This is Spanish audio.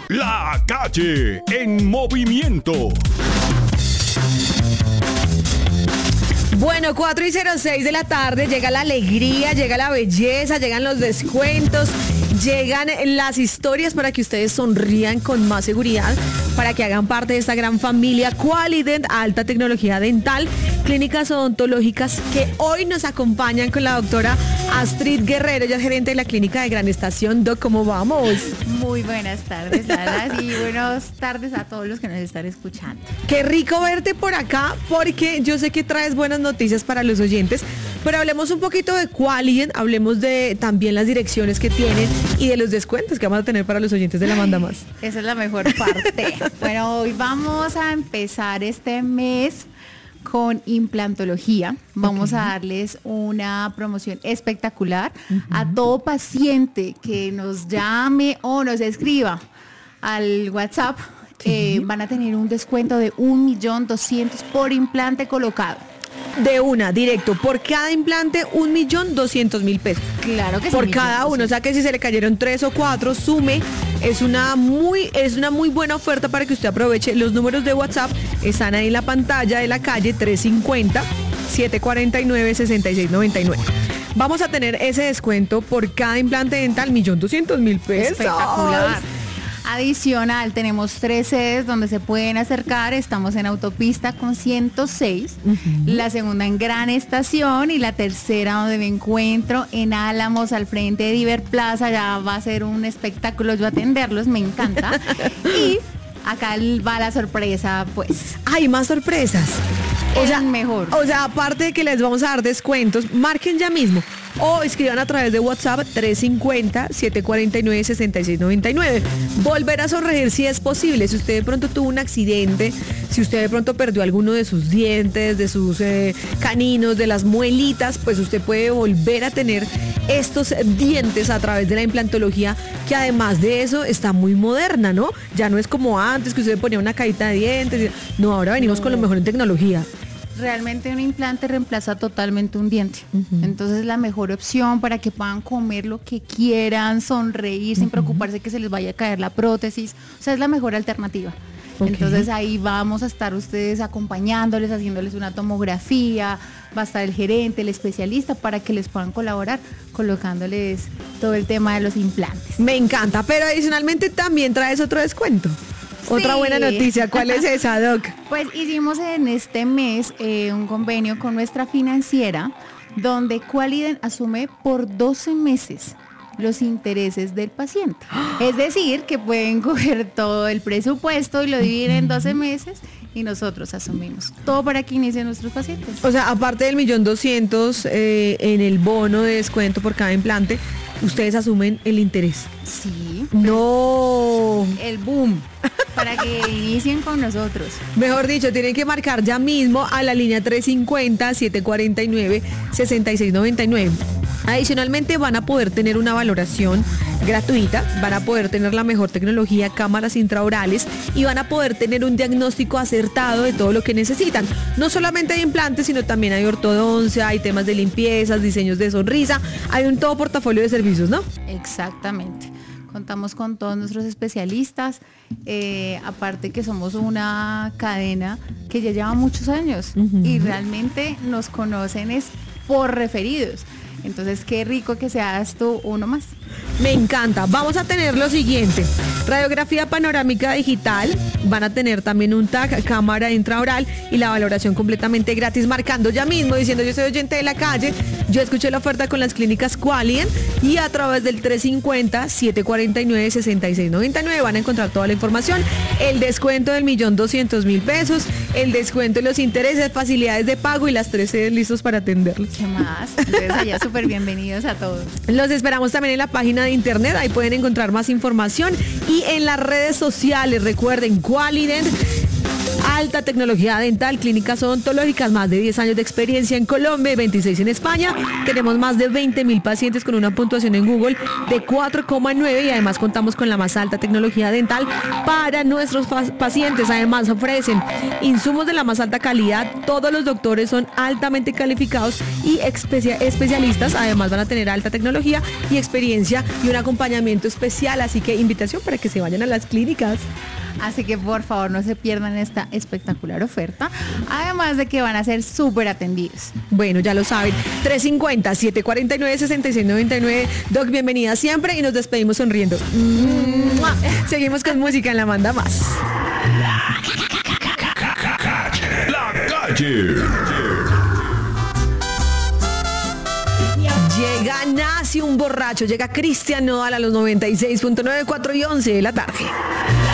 La Calle en movimiento. Bueno, 4:06 de la tarde, llega la alegría, llega la belleza, llegan los descuentos, llegan las historias para que ustedes sonrían con más seguridad, para que hagan parte de esta gran familia Qualident, alta tecnología dental, clínicas odontológicas que hoy nos acompañan con la doctora Astrid Guerrero, ella es gerente de la clínica de Gran Estación. Doc, ¿cómo vamos? Muy buenas tardes, Lara, y buenas tardes a todos los que nos están escuchando. Qué rico verte por acá, porque yo sé que traes buenas noticias para los oyentes, pero hablemos un poquito de Qualident, hablemos de también las direcciones que tienen y de los descuentos que vamos a tener para los oyentes de La Manda Más. Esa es la mejor parte. Bueno, hoy vamos a empezar este mes con implantología. Vamos a darles una promoción espectacular a todo paciente que nos llame o nos escriba al WhatsApp. Van a tener un descuento de 1.200.000 por implante colocado. De una, directo, por cada implante 1.200.000 pesos. Claro que sí. Por cada uno, o sea que si se le cayeron 3 o 4, sume. Es una muy buena oferta para que usted aproveche. Los números de WhatsApp están ahí en la pantalla de La Calle, 350-749-6699. Vamos a tener ese descuento por cada implante dental, 1.200.000 pesos. Espectacular. Adicional, tenemos 3 sedes donde se pueden acercar. Estamos en Autopista con 106, la segunda en Gran Estación y la tercera donde me encuentro en Álamos, al frente de Diver Plaza. Ya va a ser un espectáculo yo atenderlos, me encanta. Y acá va la sorpresa, pues. Hay más sorpresas. O sea, mejor. O sea, aparte de que les vamos a dar descuentos, marquen ya mismo o escriban a través de WhatsApp 350-749-6699. Volver a sonreír si es posible. Si usted de pronto tuvo un accidente, si usted de pronto perdió alguno de sus dientes, de sus caninos, de las muelitas, pues usted puede volver a tener estos dientes a través de la implantología, que además de eso está muy moderna, ¿no? Ya no es como antes que usted ponía una cajita de dientes. No, ahora venimos con lo mejor en tecnología. Realmente un implante reemplaza totalmente un diente. Entonces es la mejor opción para que puedan comer lo que quieran, sonreír sin preocuparse que se les vaya a caer la prótesis. O sea, es la mejor alternativa. Entonces ahí vamos a estar ustedes acompañándoles, haciéndoles una tomografía, va a estar el gerente, el especialista para que les puedan colaborar colocándoles todo el tema de los implantes. Me encanta, pero adicionalmente también traes otro descuento. Otra buena noticia, ¿cuál es esa, Doc? Pues hicimos en este mes un convenio con nuestra financiera donde Qualident asume por 12 meses los intereses del paciente. Es decir, que pueden coger todo el presupuesto y lo dividen en 12 meses y nosotros asumimos todo para que inicien nuestros pacientes. O sea, aparte del 1.200.000 en el bono de descuento por cada implante, ustedes asumen el interés. Sí. No. El boom. Para que inicien con nosotros. Mejor dicho, tienen que marcar ya mismo a la línea 350-749-6699. Adicionalmente van a poder tener una valoración gratuita, van a poder tener la mejor tecnología, cámaras intraorales y van a poder tener un diagnóstico acertado de todo lo que necesitan. No solamente hay implantes, sino también hay ortodoncia, hay temas de limpiezas, diseños de sonrisa, hay un todo portafolio de servicios, ¿no? Exactamente. Contamos con todos nuestros especialistas, aparte que somos una cadena que ya lleva muchos años y realmente nos conocen es por referidos. Entonces, qué rico que seas tú uno más. Me encanta. Vamos a tener lo siguiente: radiografía panorámica digital, van a tener también un TAC, cámara intraoral y la valoración completamente gratis, marcando ya mismo, diciendo yo soy oyente de La Calle, yo escuché la oferta con las clínicas Qualident y a través del 350-749-6699 van a encontrar toda la información, el descuento del 1.200.000 pesos, el descuento de los intereses, facilidades de pago y las 3 sedes listos para atenderlos. ¿Qué más? Entonces allá súper bienvenidos a todos. Los esperamos también en la página de internet, ahí pueden encontrar más información y en las redes sociales, recuerden, Qualident, alta tecnología dental, clínicas odontológicas, más de 10 años de experiencia en Colombia y 26 en España. Tenemos más de 20.000 pacientes con una puntuación en Google de 4,9 y además contamos con la más alta tecnología dental para nuestros pacientes. Además ofrecen insumos de la más alta calidad. Todos los doctores son altamente calificados y especialistas. Además van a tener alta tecnología y experiencia y un acompañamiento especial. Así que invitación para que se vayan a las clínicas. Así que por favor no se pierdan esta espectacular oferta. Además de que van a ser súper atendidos. Bueno, ya lo saben. 350-749-6699. Doc, bienvenida siempre y nos despedimos sonriendo. Seguimos con música en La Manda Más. La Calle. Llega Nace un borracho, llega Cristian Nodal a los 96.9, 4 y 11 de la tarde.